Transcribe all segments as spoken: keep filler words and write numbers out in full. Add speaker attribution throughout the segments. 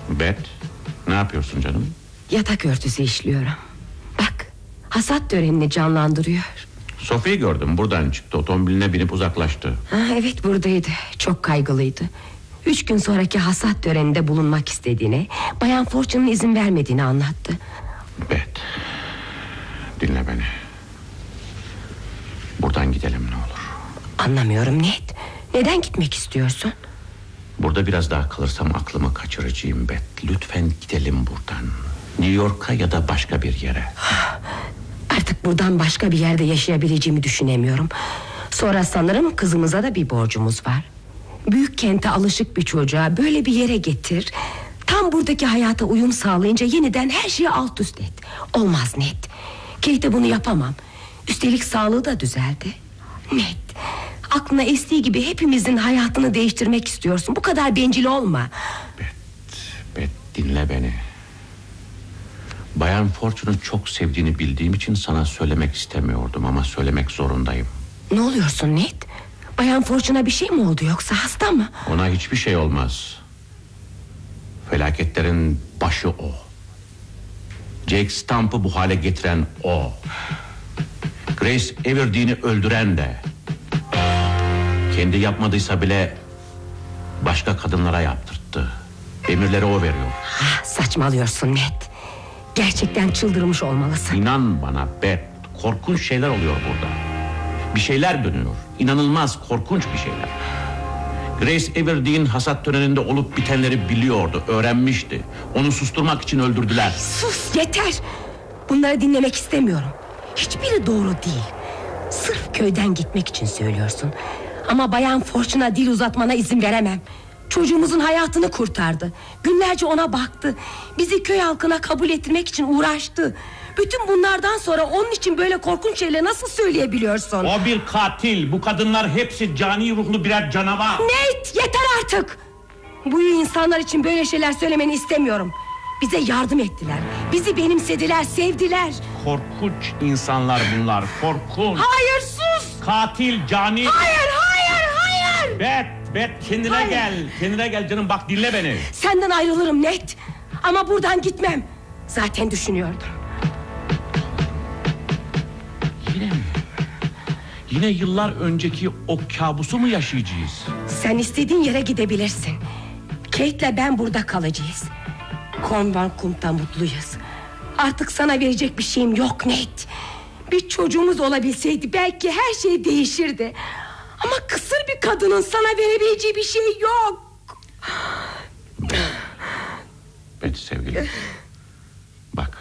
Speaker 1: Bet, ne yapıyorsun canım?
Speaker 2: Yatak örtüsü işliyorum. Bak, hasat törenini canlandırıyor.
Speaker 1: Sophie'yi gördüm, buradan çıktı, otomobiline binip uzaklaştı.
Speaker 2: Ha, evet, buradaydı, çok kaygılıydı. Üç gün sonraki hasat töreninde bulunmak istediğini, Bayan Fortune'un izin vermediğini anlattı.
Speaker 1: Bet, dinle beni. Buradan gidelim ne olur.
Speaker 2: Anlamıyorum Ned. Neden gitmek istiyorsun?
Speaker 1: Burada biraz daha kalırsam aklımı kaçıracağım Bet. Lütfen gidelim buradan. New York'a ya da başka bir yere.
Speaker 2: Artık buradan başka bir yerde yaşayabileceğimi düşünemiyorum. Sonra sanırım kızımıza da bir borcumuz var. Büyük kente alışık bir çocuğa böyle bir yere getir. Tam buradaki hayata uyum sağlayınca yeniden her şeyi alt üst et. Olmaz Ned. Kate'e bunu yapamam. Üstelik sağlığı da düzeldi. Ned, aklına estiği gibi hepimizin hayatını değiştirmek istiyorsun. Bu kadar bencil olma.
Speaker 1: Bet, Bet dinle beni. Bayan Fortune'u çok sevdiğini bildiğim için sana söylemek istemiyordum ama söylemek zorundayım.
Speaker 2: Ne oluyorsun Ned? Bayan Fortune'a bir şey mi oldu yoksa hasta mı?
Speaker 1: Ona hiçbir şey olmaz. Felaketlerin başı o. Jake Stump'ı bu hale getiren o. Grace Everdene'i öldüren de. Kendi yapmadıysa bile başka kadınlara yaptırttı. Emirleri o veriyor.
Speaker 2: Ah, saçmalıyorsun Ned. Gerçekten çıldırmış olmalısın.
Speaker 1: İnan bana Bet, korkunç şeyler oluyor burada. Bir şeyler dönüyor. İnanılmaz korkunç bir şeyler. Grace Everdeen hasat töreninde olup bitenleri biliyordu, öğrenmişti. Onu susturmak için öldürdüler.
Speaker 2: Sus, yeter. Bunları dinlemek istemiyorum. Hiçbiri doğru değil. Sırf köyden gitmek için söylüyorsun. Ama Bayan Fortune'a dil uzatmana izin veremem. Çocuğumuzun hayatını kurtardı. Günlerce ona baktı. Bizi köy halkına kabul ettirmek için uğraştı. Bütün bunlardan sonra onun için böyle korkunç şeyleri nasıl söyleyebiliyorsun?
Speaker 1: O bir katil. Bu kadınlar hepsi cani ruhlu birer canavar.
Speaker 2: Nate, yeter artık. Bu insanlar için böyle şeyler söylemeni istemiyorum. Bize yardım ettiler. Bizi benimsediler, sevdiler.
Speaker 1: Korkunç insanlar bunlar, korkunç.
Speaker 2: Hayır, sus.
Speaker 1: Katil, cani.
Speaker 2: Hayır, hayır, hayır.
Speaker 1: Bet, Bet kendine hayır. gel. Kendine gel canım, bak dinle beni.
Speaker 2: Senden ayrılırım Nate. Ama buradan gitmem. Zaten düşünüyordum.
Speaker 1: Yine mi? Yine yıllar önceki o kabusu mu yaşayacağız?
Speaker 2: Sen istediğin yere gidebilirsin. Kate'le ben burada kalacağız. Convenkum'da mutluyuz. Artık sana verecek bir şeyim yok Nate. Bir çocuğumuz olabilseydi belki her şey değişirdi. Ama kısır bir kadının sana verebileceği bir şey yok.
Speaker 1: Bet, Bet sevgilim. Bak,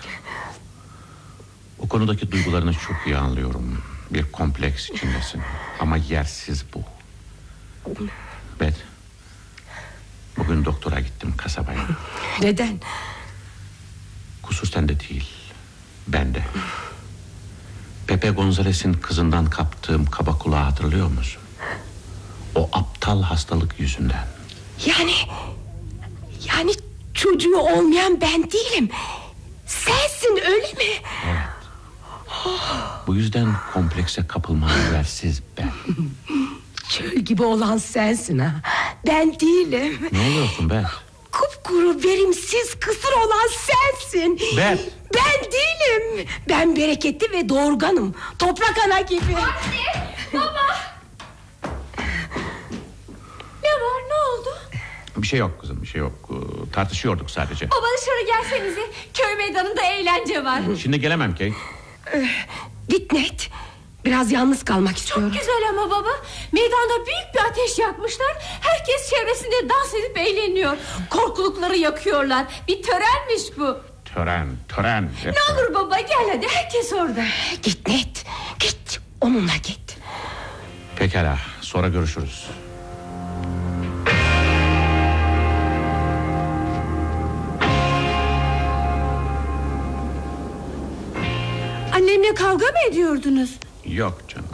Speaker 1: o konudaki duygularını çok iyi anlıyorum. Bir kompleks içindesin. Ama yersiz bu. Bet, bugün doktora gittim, kasabaya.
Speaker 2: Neden?
Speaker 1: Kusur sende değil, bende. Pepe Gonzalez'in kızından kaptığım kaba kulağı hatırlıyor musun? O aptal hastalık yüzünden.
Speaker 2: Yani Yani çocuğu olmayan ben değilim. Sensin, öyle mi?
Speaker 1: Evet. Bu yüzden komplekse kapılmanın yersiz ben.
Speaker 2: Çöl gibi olan sensin ha. Ben değilim.
Speaker 1: Ne oluyorsun be?
Speaker 2: Kupkuru, verimsiz, kısır olan sensin.
Speaker 1: Ben
Speaker 2: Ben değilim. Ben bereketli ve doğurganım. Toprak ana gibi.
Speaker 3: Anne, baba. Ne var, ne oldu?
Speaker 1: Bir şey yok kızım, bir şey yok. Tartışıyorduk sadece.
Speaker 3: Baba dışarı gelsenize. Köy meydanında eğlence var.
Speaker 1: Şimdi gelemem Kate.
Speaker 2: Git Ned. Biraz yalnız kalmak istiyorum.
Speaker 3: Çok güzel ama baba. Meydanda büyük bir ateş yakmışlar. Herkes çevresinde dans edip eğleniyor. Korkulukları yakıyorlar. Bir törenmiş bu.
Speaker 1: Tören, tören.
Speaker 3: Ne olur baba, gel hadi, herkes orada.
Speaker 2: Git Ned, git, onunla git.
Speaker 1: Pekala, sonra görüşürüz.
Speaker 3: Annemle kavga mı ediyordunuz?
Speaker 1: Yok canım,